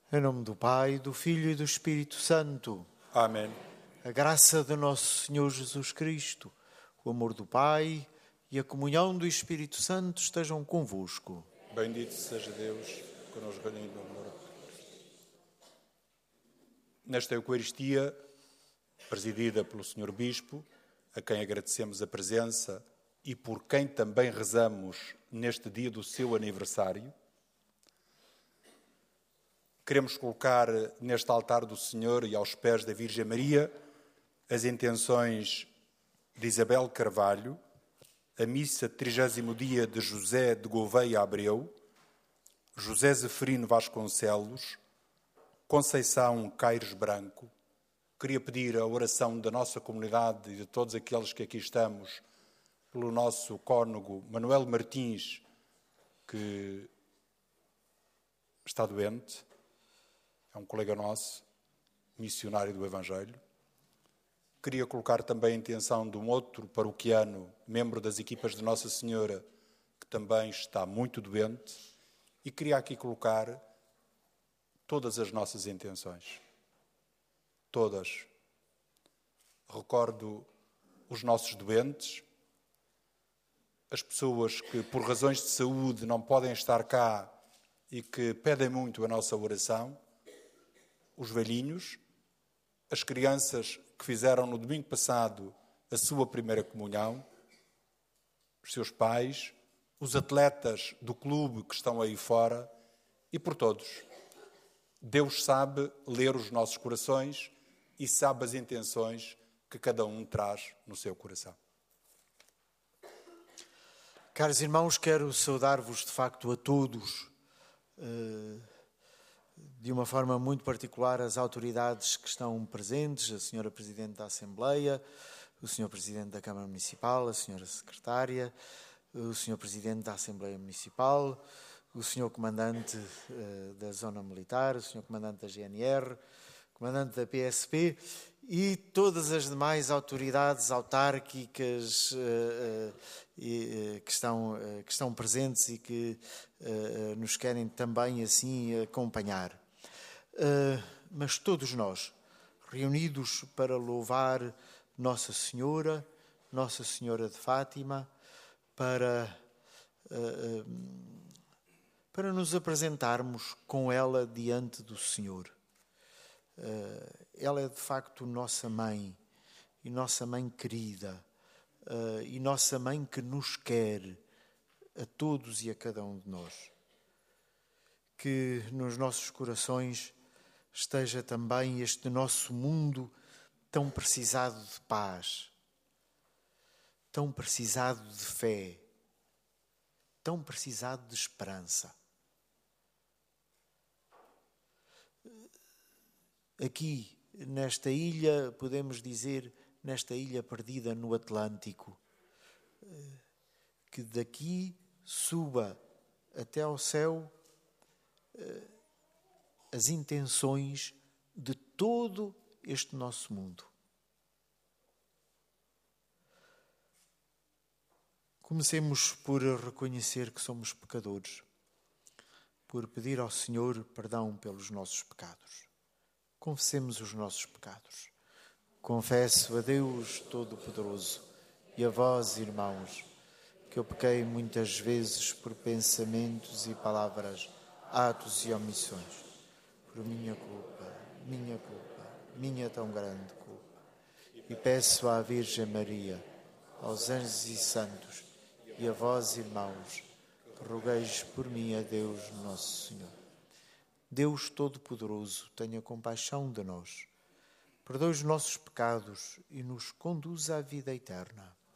Em nome do Pai, do Filho e do Espírito Santo. Amém. A graça de nosso Senhor Jesus Cristo, o amor do Pai e a comunhão do Espírito Santo estejam convosco. Bendito seja Deus, que nos reuniu no amor. Nesta Eucaristia, presidida pelo Sr. Bispo, a quem agradecemos a presença e por quem também rezamos neste dia do seu aniversário, queremos colocar neste altar do Senhor e aos pés da Virgem Maria as intenções de Isabel Carvalho, a missa de 30º dia de José de Gouveia Abreu, José Zeferino Vasconcelos, Conceição Caires Branco. Queria pedir a oração da nossa comunidade e de todos aqueles que aqui estamos, pelo nosso cônego Manuel Martins, que está doente. É um colega nosso, missionário do Evangelho. Queria colocar também a intenção de um outro paroquiano, membro das equipas de Nossa Senhora, que também está muito doente. E queria aqui colocar todas as nossas intenções. Todas. Recordo os nossos doentes, as pessoas que por razões de saúde não podem estar cá e que pedem muito a nossa oração, os velhinhos, as crianças que fizeram no domingo passado a sua primeira comunhão, os seus pais, os atletas do clube que estão aí fora e por todos. Deus sabe ler os nossos corações e sabe as intenções que cada um traz no seu coração. Caros irmãos, quero saudar-vos de facto a todos, de uma forma muito particular as autoridades que estão presentes, a Senhora Presidente da Assembleia, o Senhor Presidente da Câmara Municipal, a Senhora Secretária, o Senhor Presidente da Assembleia Municipal, o Senhor Comandante da Zona Militar, o Senhor Comandante da GNR, Comandante da PSP e todas as demais autoridades autárquicas que estão presentes e que nos querem também assim acompanhar. Mas todos nós, reunidos para louvar Nossa Senhora de Fátima, para nos apresentarmos com ela diante do Senhor. Ela é de facto nossa mãe, e nossa mãe querida, e nossa mãe que nos quer, a todos e a cada um de nós. Que nos nossos corações esteja também este nosso mundo tão precisado de paz, tão precisado de fé, tão precisado de esperança. Aqui, nesta ilha, podemos dizer, nesta ilha perdida no Atlântico, que daqui suba até ao céu as intenções de todo este nosso mundo. Comecemos por reconhecer que somos pecadores, por pedir ao Senhor perdão pelos nossos pecados. Confessemos os nossos pecados. Confesso a Deus Todo-Poderoso e a vós, irmãos, que eu pequei muitas vezes por pensamentos e palavras, atos e omissões, por minha tão grande culpa. E peço à Virgem Maria, aos anjos e santos, e a vós, irmãos, que rogueis por mim a Deus Nosso Senhor. Deus Todo-Poderoso, tenha compaixão de nós, perdoe os nossos pecados e nos conduza à vida eterna.